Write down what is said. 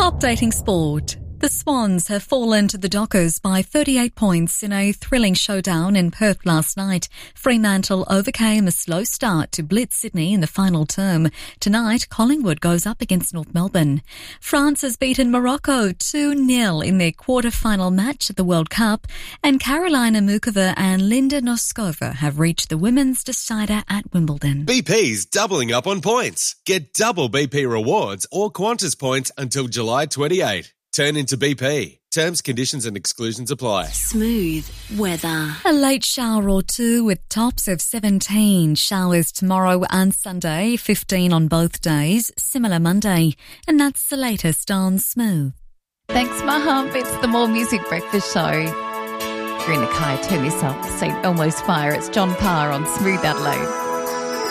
Updating sport. The Swans have fallen to the Dockers by 38 points in a thrilling showdown in Perth last night. Fremantle overcame a slow start to blitz Sydney in the final term. Tonight, Collingwood goes up against North Melbourne. France has beaten Morocco 2-0 in their quarter-final match at the World Cup, and Karolina Muchova and Linda Noskova have reached the women's decider at Wimbledon. BP's doubling up on points. Get double BP rewards or Qantas points until July 28. Turn into BP. Terms, conditions and exclusions apply. Smooth weather. A late shower or two with tops of 17. Showers tomorrow and Sunday, 15 on both days. Similar Monday. And that's the latest on Smooth. Thanks, Maham. It's the More Music Breakfast Show. If you're in the car, turn this up. St. Elmo's Fire. It's John Parr on Smooth Adelaide.